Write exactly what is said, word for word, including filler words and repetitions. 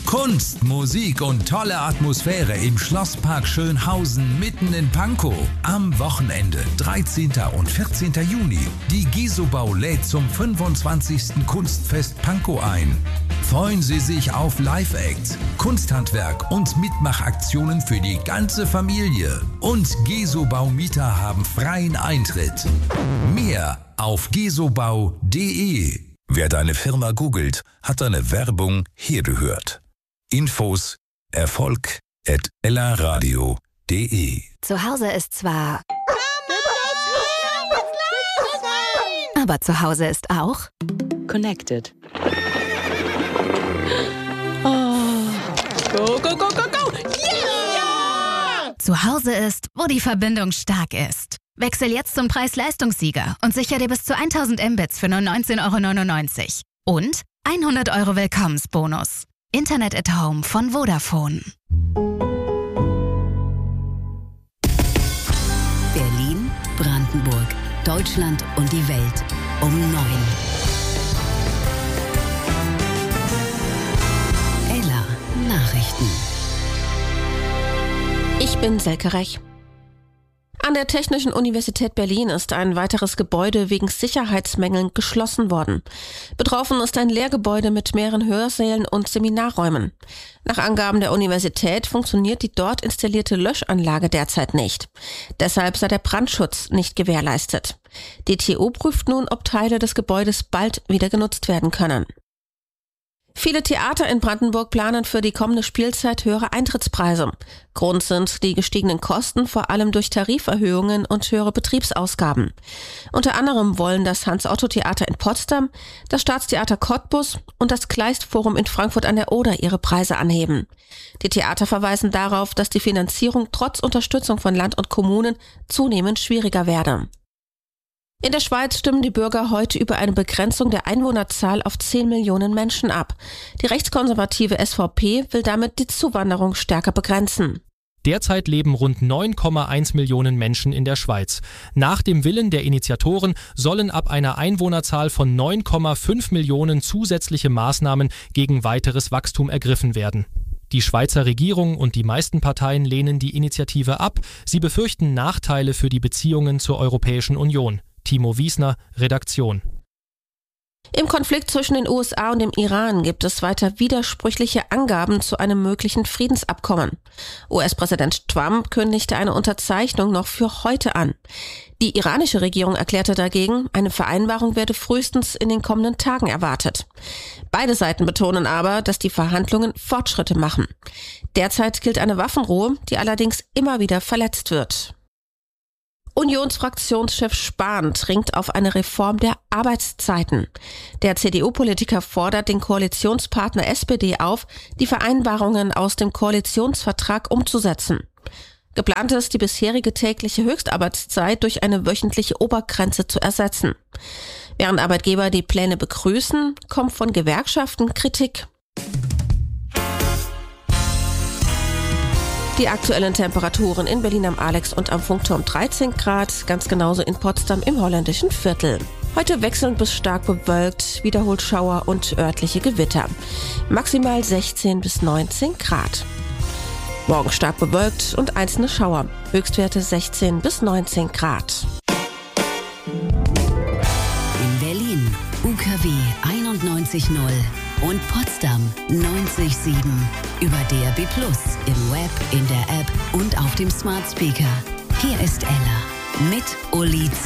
Kunst, Musik und tolle Atmosphäre im Schlosspark Schönhausen mitten in Pankow. Am Wochenende, dreizehnten und vierzehnten Juni. Die Gesobau lädt zum fünfundzwanzigsten Kunstfest Pankow ein. Freuen Sie sich auf Live-Acts, Kunsthandwerk und Mitmachaktionen für die ganze Familie. Und Gesobau-Mieter haben freien Eintritt. Mehr auf gesobau punkt de. Wer deine Firma googelt, hat deine Werbung hier gehört. Infos erfolg at ellaradio punkt de. Zu Hause ist zwar... Aber zu Hause ist auch... Connected. Oh. Go, go, go, go, go! Yeah! Zu Hause ist, wo die Verbindung stark ist. Wechsel jetzt zum Preis-Leistungssieger und sicher dir bis zu tausend Mbits für nur neunzehn Euro neunundneunzig. Und hundert Euro Willkommensbonus. Internet at Home von Vodafone. Berlin, Brandenburg, Deutschland und die Welt um neun. Ella Nachrichten. Ich bin Selke Rech. An der Technischen Universität Berlin ist ein weiteres Gebäude wegen Sicherheitsmängeln geschlossen worden. Betroffen ist ein Lehrgebäude mit mehreren Hörsälen und Seminarräumen. Nach Angaben der Universität funktioniert die dort installierte Löschanlage derzeit nicht. Deshalb sei der Brandschutz nicht gewährleistet. Die T U prüft nun, ob Teile des Gebäudes bald wieder genutzt werden können. Viele Theater in Brandenburg planen für die kommende Spielzeit höhere Eintrittspreise. Grund sind die gestiegenen Kosten, vor allem durch Tariferhöhungen und höhere Betriebsausgaben. Unter anderem wollen das Hans-Otto-Theater in Potsdam, das Staatstheater Cottbus und das Kleist-Forum in Frankfurt an der Oder ihre Preise anheben. Die Theater verweisen darauf, dass die Finanzierung trotz Unterstützung von Land und Kommunen zunehmend schwieriger werde. In der Schweiz stimmen die Bürger heute über eine Begrenzung der Einwohnerzahl auf zehn Millionen Menschen ab. Die rechtskonservative S V P will damit die Zuwanderung stärker begrenzen. Derzeit leben rund neun Komma eins Millionen Menschen in der Schweiz. Nach dem Willen der Initiatoren sollen ab einer Einwohnerzahl von neun Komma fünf Millionen zusätzliche Maßnahmen gegen weiteres Wachstum ergriffen werden. Die Schweizer Regierung und die meisten Parteien lehnen die Initiative ab. Sie befürchten Nachteile für die Beziehungen zur Europäischen Union. Timo Wiesner, Redaktion. Im Konflikt zwischen den U S A und dem Iran gibt es weiter widersprüchliche Angaben zu einem möglichen Friedensabkommen. U S-Präsident Trump kündigte eine Unterzeichnung noch für heute an. Die iranische Regierung erklärte dagegen, eine Vereinbarung werde frühestens in den kommenden Tagen erwartet. Beide Seiten betonen aber, dass die Verhandlungen Fortschritte machen. Derzeit gilt eine Waffenruhe, die allerdings immer wieder verletzt wird. Unionsfraktionschef Spahn dringt auf eine Reform der Arbeitszeiten. Der C D U-Politiker fordert den Koalitionspartner S P D auf, die Vereinbarungen aus dem Koalitionsvertrag umzusetzen. Geplant ist, die bisherige tägliche Höchstarbeitszeit durch eine wöchentliche Obergrenze zu ersetzen. Während Arbeitgeber die Pläne begrüßen, kommt von Gewerkschaften Kritik. Die aktuellen Temperaturen in Berlin am Alex und am Funkturm dreizehn Grad, ganz genauso in Potsdam im holländischen Viertel. Heute wechselnd bis stark bewölkt, wiederholt Schauer und örtliche Gewitter. Maximal sechzehn bis neunzehn Grad. Morgen stark bewölkt und einzelne Schauer. Höchstwerte sechzehn bis neunzehn Grad. In Berlin U K W einundneunzig null und Potsdam neunzig Komma sieben. Über D A B plus, im Web, in der App und auf dem Smart Speaker. Hier ist Ella mit Uli Z.